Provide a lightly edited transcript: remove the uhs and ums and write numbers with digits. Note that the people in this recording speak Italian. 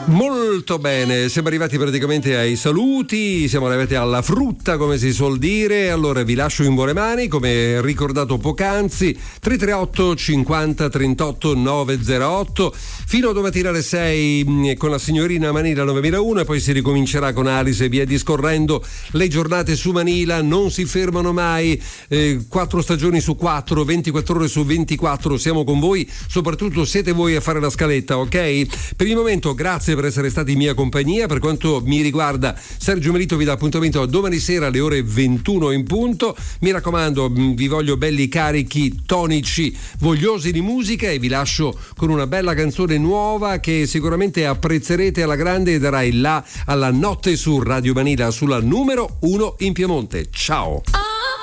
Molto bene, siamo arrivati praticamente ai saluti, siamo arrivati alla frutta come si suol dire. Allora vi lascio in buone mani, come ricordato poc'anzi, 338 50 38 908 fino a domattina alle 6 con la signorina Manila 9001 e poi si ricomincerà con Alice e via discorrendo. Le giornate su Manila non si fermano mai, 4 stagioni su 4, 24 ore su 24 siamo con voi, soprattutto siete voi a fare la scaletta, ok? Per il momento grazie per essere stati in mia compagnia. Per quanto mi riguarda, Sergio Melito vi dà appuntamento a domani sera alle ore 21 in punto. Mi raccomando, vi voglio belli carichi, tonici, vogliosi di musica, e vi lascio con una bella canzone nuova che sicuramente apprezzerete alla grande e darà il là alla notte su Radio Manila, sulla numero 1 in Piemonte. Ciao.